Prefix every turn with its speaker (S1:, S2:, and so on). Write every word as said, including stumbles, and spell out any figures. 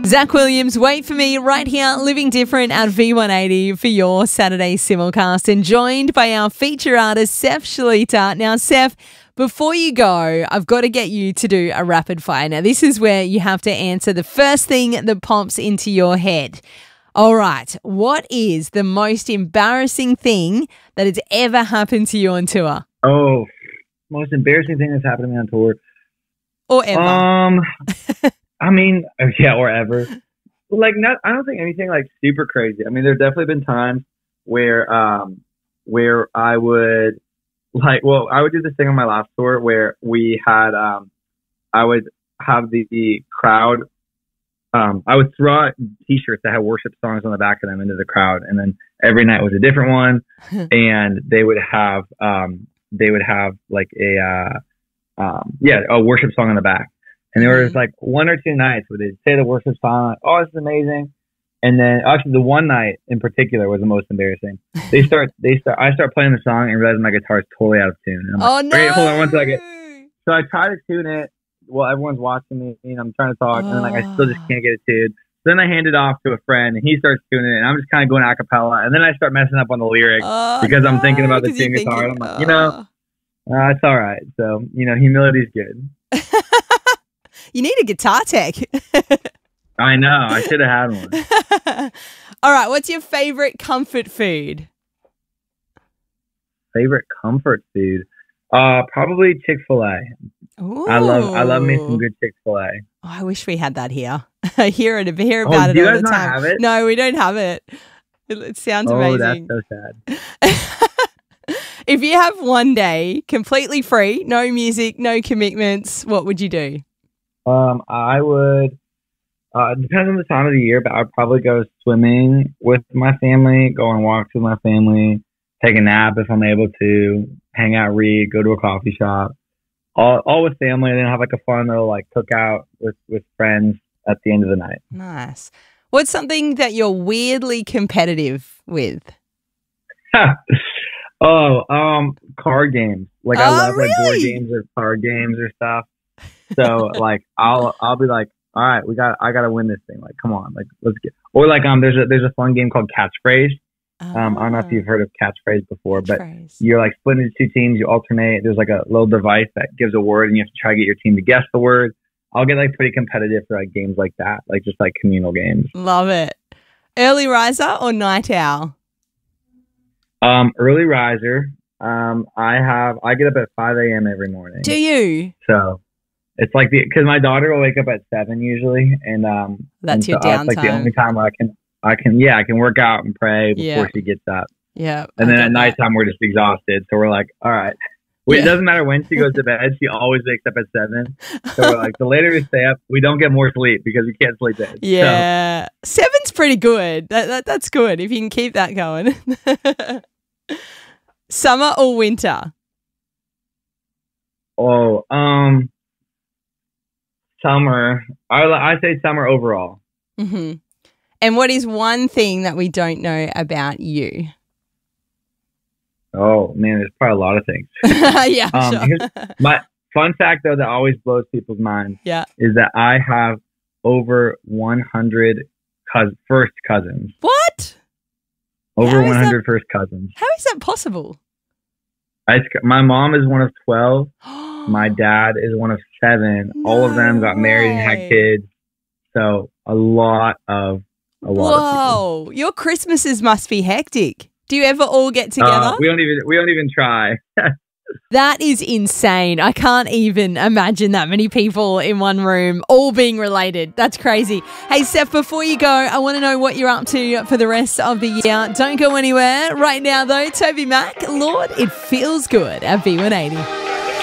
S1: Zach Williams, Wait For Me, right here, Living Different at V one eighty for your Saturday simulcast, and joined by our feature artist, Seth Shalita. Now, Seth, before you go, I've got to get you to do a rapid fire. Now, this is where you have to answer the first thing that pops into your head. All right, what is the most embarrassing thing that has ever happened to you on tour?
S2: Oh, most embarrassing thing that's happened to me on tour?
S1: Or ever?
S2: Um... I mean, yeah, or ever. Like, not. I don't think anything like super crazy. I mean, there's definitely been times where, um, where I would like, well, I would do this thing on my last tour where we had, um, I would have the, the crowd, um, I would throw out T-shirts that had worship songs on the back of them into the crowd, and then every night was a different one, and they would have, um, they would have like a, uh, um, yeah, a worship song on the back. And there was like one or two nights where they'd say the worship song, like, oh, this is amazing. And then actually the one night in particular was the most embarrassing. They start, they start, I start playing the song and realize my guitar is totally out of tune. And I'm
S1: oh,
S2: like,
S1: no.
S2: Wait, hold on one second. So I try to tune it while everyone's watching me and I'm trying to talk. Oh. And then like, I still just can't get it tuned. So then I hand it off to a friend and he starts tuning it and I'm just kind of going a cappella. And then I start messing up on the lyrics
S1: oh,
S2: because
S1: no,
S2: I'm thinking about the tune guitar. And I'm like, you know, uh, it's all right. So, you know, humility's good.
S1: You need a guitar tech.
S2: I know. I should have had one.
S1: All right. What's your favorite comfort food?
S2: Favorite comfort food? Uh, probably Chick-fil-A.
S1: Ooh.
S2: I love I love me some good Chick-fil-A.
S1: Oh, I wish we had that here. I hear it, hear about
S2: oh,
S1: it
S2: do you
S1: all
S2: guys
S1: the
S2: not
S1: time.
S2: Have it?
S1: No, we don't have it. It, it sounds
S2: oh,
S1: amazing.
S2: Oh, that's so sad.
S1: If you have one day completely free, no music, no commitments, what would you do?
S2: Um, I would, uh, it depends on the time of the year, but I'd probably go swimming with my family, go on walks with my family, take a nap if I'm able to, hang out, read, go to a coffee shop, all, all with family, and then have like a fun little like cookout with, with friends at the end of the night.
S1: Nice. What's something that you're weirdly competitive with?
S2: oh, um, card games. Like I
S1: oh,
S2: love
S1: really?
S2: like board games or card games or stuff. So like I'll I'll be like, all right, we got I gotta win this thing. Like, come on, like let's get. Or like um, there's a there's a fun game called Catchphrase. Um, I don't know if you've heard of Catchphrase before, but
S1: Catchphrase. You're
S2: like split into two teams. You alternate. There's like a little device that gives a word, and you have to try to get your team to guess the word. I'll get like pretty competitive for like games like that, like just like communal games.
S1: Love it. Early riser or night owl?
S2: Um, early riser. Um, I have I get up at five a.m. every morning.
S1: Do you?
S2: So. It's like the because my daughter will wake up at seven usually, and um,
S1: that's
S2: and
S1: your
S2: so
S1: downtime.
S2: It's like the only time where I can, I can, yeah, I can work out and pray before
S1: yeah.
S2: she gets up.
S1: Yeah,
S2: and
S1: I
S2: then at
S1: that.
S2: nighttime we're just exhausted, so we're like, all right. We,
S1: yeah.
S2: It doesn't matter when she goes to bed; she always wakes up at seven. So we're like, the later we stay up, we don't get more sleep because we can't sleep in.
S1: Yeah, so. Seven's pretty good. That, that that's good if you can keep that going. Summer or winter?
S2: Oh, um. Summer. I, I say summer overall.
S1: Mm-hmm. And what is one thing that we don't know about you?
S2: Oh, man, there's probably a lot of things.
S1: yeah,
S2: um,
S1: sure.
S2: My fun fact, though, that always blows people's minds
S1: yeah.
S2: is that I have over one hundred cous- first cousins.
S1: What?
S2: Over one hundred
S1: that,
S2: first cousins.
S1: How is that possible?
S2: I, my mom is one of twelve. My dad is one of seven.
S1: No
S2: All of them got married and had kids. So a lot of a lot
S1: Whoa,
S2: of people.
S1: Your Christmases must be hectic. Do you ever all get together?
S2: Uh, we don't even we don't even try.
S1: That is insane. I can't even imagine that many people in one room all being related. That's crazy. Hey, Seth, before you go, I want to know what you're up to for the rest of the year. Don't go anywhere. Right now, though, Toby Mac, Lord, it feels good at V one eighty.